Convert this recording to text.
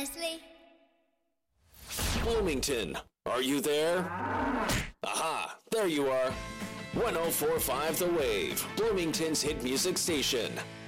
Leslie? Bloomington, are you there? Aha, there you are. 104.5 The Wave, Bloomington's hit music station.